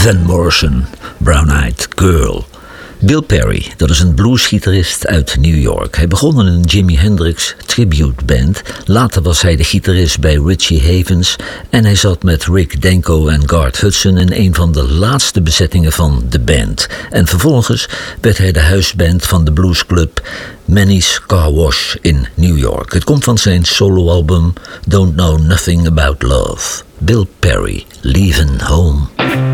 Van Morrison, Brown Eyed Girl. Bill Perry, dat is een bluesgitarist uit New York. Hij begon in een Jimi Hendrix tribute band. Later was hij de gitarist bij Richie Havens. En hij zat met Rick Danko en Garth Hudson in een van de laatste bezettingen van de band. En vervolgens werd hij de huisband van de bluesclub Manny's Car Wash in New York. Het komt van zijn soloalbum Don't Know Nothing About Love. Bill Perry, Leaving Home.